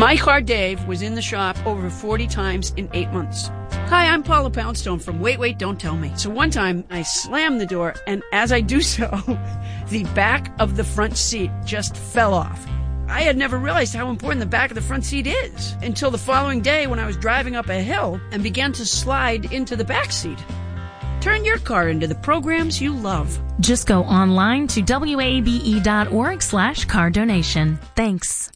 My car, Dave, was in the shop over 40 times in 8 months. Hi, I'm Paula Poundstone from Wait, Don't Tell Me. So one time, I slammed the door, and as I do so, the back of the front seat just fell off. I had never realized how important the back of the front seat is until the following day when I was driving up a hill and began to slide into the back seat. Turn your car into the programs you love. Just go online to wabe.org/car donation. Thanks.